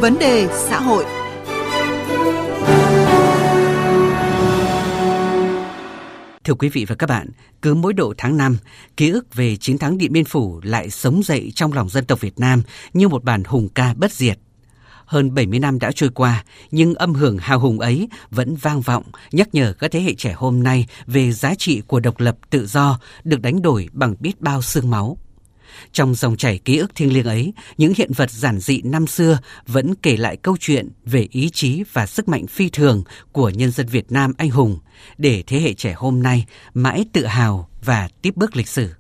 vấn đề xã hội. Thưa quý vị và các bạn, cứ mỗi độ tháng 5, ký ức về chiến thắng Điện Biên Phủ lại sống dậy trong lòng dân tộc Việt Nam như một bản hùng ca bất diệt. Hơn 70 năm đã trôi qua, nhưng âm hưởng hào hùng ấy vẫn vang vọng, nhắc nhở các thế hệ trẻ hôm nay về giá trị của độc lập tự do được đánh đổi bằng biết bao xương máu. Trong dòng chảy ký ức thiêng liêng ấy, những hiện vật giản dị năm xưa vẫn kể lại câu chuyện về ý chí và sức mạnh phi thường của nhân dân Việt Nam anh hùng, để thế hệ trẻ hôm nay mãi tự hào và tiếp bước lịch sử.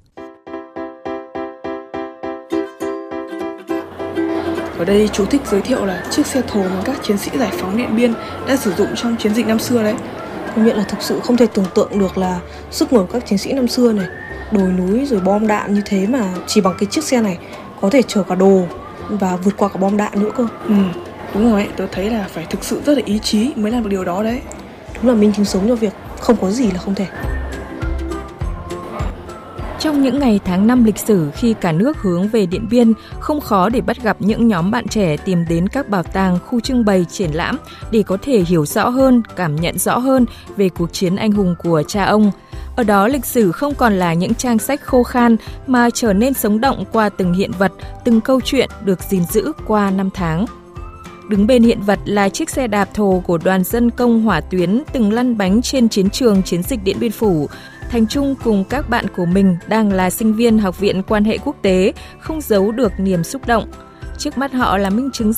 Ở đây chú thích giới thiệu là chiếc xe thồ mà các chiến sĩ giải phóng Điện Biên đã sử dụng trong chiến dịch năm xưa đấy. Công nhận là thực sự không thể tưởng tượng được là sức mạnh của các chiến sĩ năm xưa này, đồi núi rồi bom đạn như thế mà chỉ bằng cái chiếc xe này có thể chở cả đồ và vượt qua cả bom đạn nữa cơ. Đúng rồi, tôi thấy là phải thực sự rất là ý chí mới làm được điều đó đấy. Đúng là minh chứng sống cho việc không có gì là không thể. Trong những ngày tháng 5 lịch sử khi cả nước hướng về Điện Biên, không khó để bắt gặp những nhóm bạn trẻ tìm đến các bảo tàng, khu trưng bày, triển lãm để có thể hiểu rõ hơn, cảm nhận rõ hơn về cuộc chiến anh hùng của cha ông. Ở đó lịch sử không còn là những trang sách khô khan mà trở nên sống động qua từng hiện vật, từng câu chuyện được gìn giữ qua năm tháng. Đứng bên hiện vật là chiếc xe đạp thồ của đoàn dân công hỏa tuyến từng lăn bánh trên chiến trường chiến dịch Điện Biên Phủ. Thành Trung cùng các bạn của mình đang là sinh viên Học viện Quan hệ Quốc tế, không giấu được niềm xúc động. Trước mắt họ là minh chứng